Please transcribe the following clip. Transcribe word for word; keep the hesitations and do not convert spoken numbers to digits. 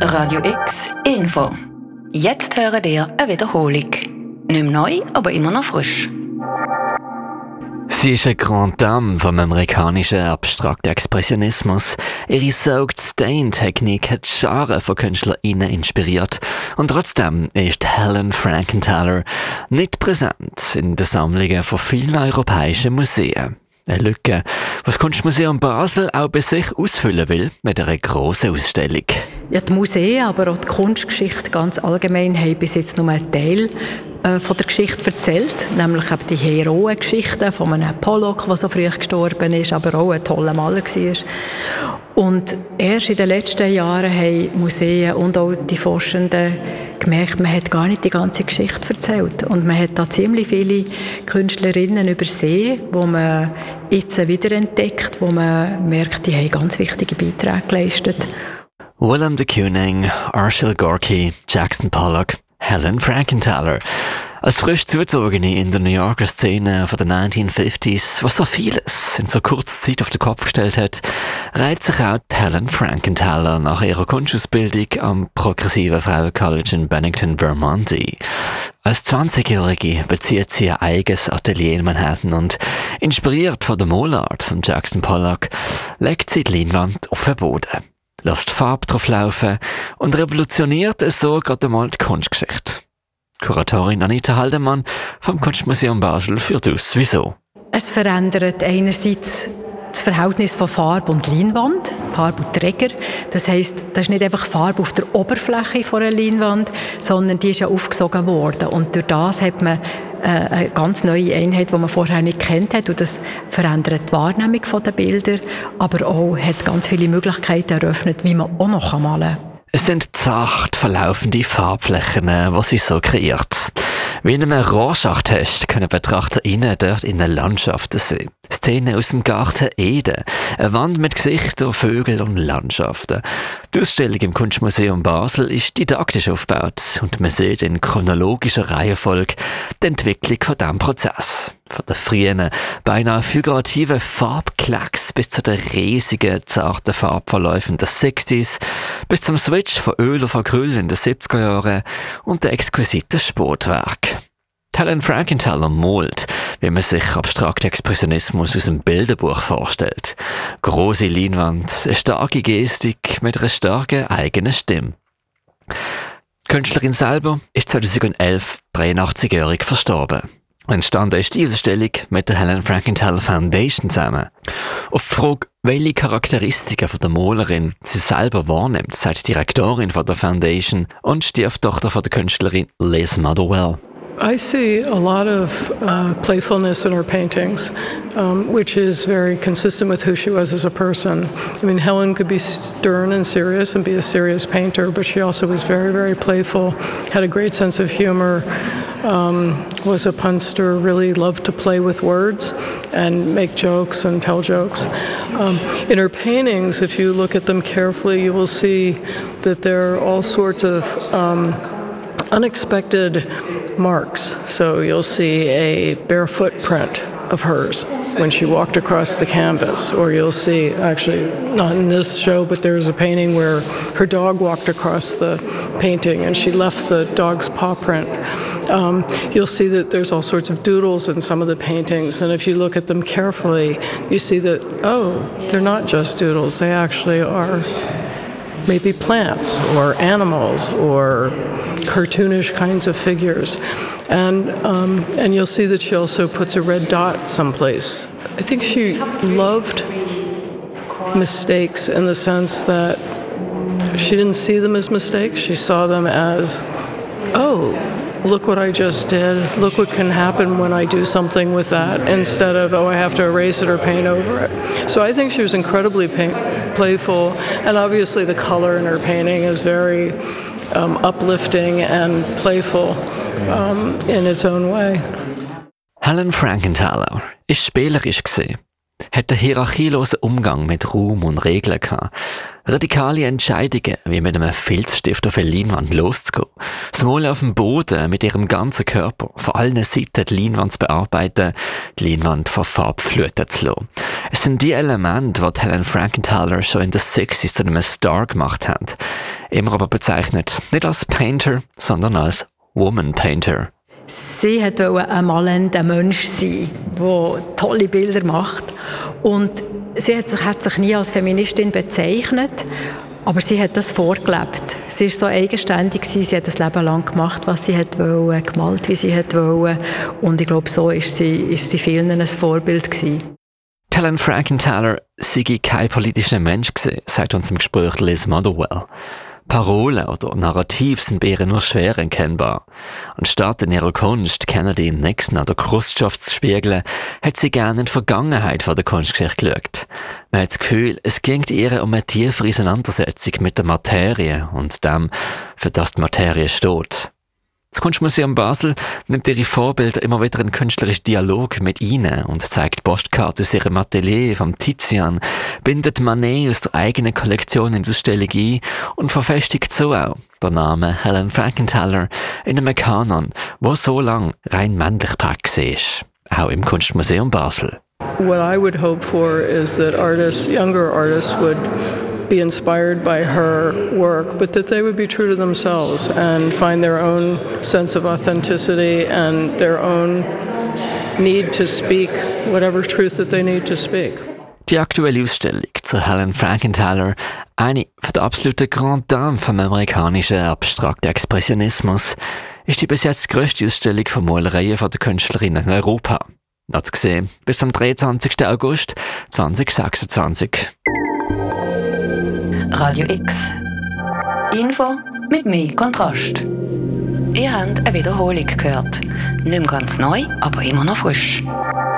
Radio X Info. Jetzt hören ihr eine Wiederholung. Nicht mehr neu, aber immer noch frisch. Sie ist eine Grande Dame vom amerikanischen abstrakten Expressionismus. Ihre Soaked Stain-Technik hat Scharen von KünstlerInnen inspiriert. Und trotzdem ist Helen Frankenthaler nicht präsent in den Sammlungen von vielen europäischen Museen. Eine Lücke, die das Kunstmuseum Basel auch bei sich ausfüllen will mit einer grossen Ausstellung. Ja, die Museen, aber auch die Kunstgeschichte ganz allgemein haben bis jetzt nur einen Teil äh, von der Geschichte erzählt, nämlich eben die Heroengeschichte von einem Pollock, der so früh gestorben ist, aber auch ein toller Maler war. Und erst in den letzten Jahren haben Museen und auch die Forschenden gemerkt, man hat gar nicht die ganze Geschichte erzählt. Und man hat da ziemlich viele Künstlerinnen übersehen, die man jetzt wiederentdeckt, wo man merkt, die haben ganz wichtige Beiträge geleistet. Willem de Kooning, Arshil Gorky, Jackson Pollock, Helen Frankenthaler. Als frisch Zugezogene in der New Yorker Szene von den neunzehnhundertfünfziger, was so vieles in so kurzer Zeit auf den Kopf gestellt hat, reiht sich auch Helen Frankenthaler nach ihrer Kunstausbildung am progressiven Frauencollege in Bennington, Vermont ein. Als zwanzigjährige bezieht sie ein eigenes Atelier in Manhattan und, inspiriert von der Malart von Jackson Pollock, legt sie die Leinwand auf den Boden, lässt Farbe drauf laufen und revolutioniert so gerade einmal die Kunstgeschichte. Kuratorin Anita Haldemann vom Kunstmuseum Basel führt aus, wieso. Es verändert einerseits das Verhältnis von Farbe und Leinwand, Farbe und Träger. Das heisst, das ist nicht einfach Farbe auf der Oberfläche von einer Leinwand, sondern die ist ja aufgesogen worden. Und durch das hat man eine ganz neue Einheit, die man vorher nicht kennt hat. Und das verändert die Wahrnehmung der Bilder, aber auch hat ganz viele Möglichkeiten eröffnet, wie man auch noch malen kann. Es sind zart verlaufende Farbflächen, die sie so kreiert. Wie in einem Rorschach-Test können BetrachterInnen dort in den Landschaften sehen. Szenen aus dem Garten Eden, eine Wand mit Gesichtern, Vögeln und Landschaften. Die Ausstellung im Kunstmuseum Basel ist didaktisch aufgebaut und man sieht in chronologischer Reihenfolge die Entwicklung von diesem Prozess. Von den frühen, beinahe figurativen Farbklecks bis zu den riesigen, zarten Farbverläufen der sechziger bis zum Switch von Öl auf Acryl in den siebziger Jahren und den exquisiten Sportwerk. Helen Frankenthaler malt, wie man sich abstrakten Expressionismus aus dem Bilderbuch vorstellt. Grosse Leinwand, eine starke Gestik mit einer starken eigenen Stimme. Die Künstlerin selber ist zweitausendelf dreiundachtzig-jährig verstorben. Entstanden ist die Ausstellung mit der Helen Frankenthaler Foundation zusammen. Auf die Frage, welche Charakteristiken von der Malerin sie selber wahrnimmt, sagt die Direktorin von der Foundation und Stieftochter von der Künstlerin Liz Motherwell. I see a lot of uh, playfulness in her paintings, um, which is very consistent with who she was as a person. I mean, Helen could be stern and serious and be a serious painter, but she also was very, very playful, had a great sense of humor, um, was a punster, really loved to play with words and make jokes and tell jokes. Um, in her paintings, if you look at them carefully, you will see that there are all sorts of um, unexpected marks. So you'll see a bare footprint of hers when she walked across the canvas, or you'll see, actually not in this show, but there's a painting where her dog walked across the painting and she left the dog's paw print. Um, you'll see that there's all sorts of doodles in some of the paintings, and if you look at them carefully, you see that, oh, they're not just doodles, they actually are maybe plants or animals or cartoonish kinds of figures. And um, and you'll see that she also puts a red dot someplace. I think she loved mistakes in the sense that she didn't see them as mistakes. She saw them as, oh, look what I just did. Look what can happen when I do something with that, instead of, oh, I have to erase it or paint over it. So I think she was incredibly paint- playful, and obviously the color in her painting is very um, uplifting and playful um, in its own way. Helen Frankenthaler ist spielerisch gewesen. hat einen hierarchielosen Umgang mit Raum und Regeln gehabt. Radikale Entscheidungen, wie mit einem Filzstift auf eine Leinwand loszugehen. Das Mal auf dem Boden mit ihrem ganzen Körper, von allen Seiten die Leinwand zu bearbeiten, die Leinwand von Farbe fluten zu lassen. Es sind die Elemente, die Helen Frankenthaler schon in den sechziger zu einem Star gemacht haben. Immer aber bezeichnet nicht als Painter, sondern als Woman Painter. Sie wollte ein malender Mensch sein, der tolle Bilder macht. Und sie hat sich, hat sich nie als Feministin bezeichnet, aber sie hat das vorgelebt. Sie war so eigenständig, sie hat das Leben lang gemacht, was sie wollte, gemalt, wie sie wollte. Und ich glaube, so ist sie, ist sie vielen ein Vorbild gewesen. Helen Frankenthaler sei kein politischer Mensch gewesen, sagt uns im Gespräch Liz Motherwell. Parolen oder Narrativ sind bei ihr nur schwer erkennbar. Anstatt in ihrer Kunst Kennedy, Nixon oder Khrushchev zu spiegeln, hat sie gerne in die Vergangenheit von der Kunstgeschichte geschaut. Man hat das Gefühl, es ging ihr um eine tiefere Auseinandersetzung mit der Materie und dem, für das die Materie steht. Das Kunstmuseum Basel nimmt ihre Vorbilder immer wieder in künstlerischen Dialog mit ihnen und zeigt Postkarten aus ihrem Atelier vom Tizian, bindet Manet aus der eigenen Kollektion in die Ausstellung ein und verfestigt so auch der Name Helen Frankenthaler in einem Kanon, wo so lang rein männlich geprägt war, auch im Kunstmuseum Basel. What I would hope for is that artists, younger artists would be inspired by her work, but that they would be true to themselves and find their own sense of authenticity and their own need to speak whatever truth that they need to speak. Die aktuelle Ausstellung zu Helen Frankenthaler, eine von der absoluten Grande Dame vom amerikanischen abstrakten Expressionismus, ist die bis jetzt grösste Ausstellung von Malereien von der Künstlerin in Europa. Noch zu sehen bis am dreiundzwanzigsten August zweitausendsechsundzwanzig. Radio X. Info mit mehr Kontrast. Ihr habt eine Wiederholung gehört. Nicht mehr ganz neu, aber immer noch frisch.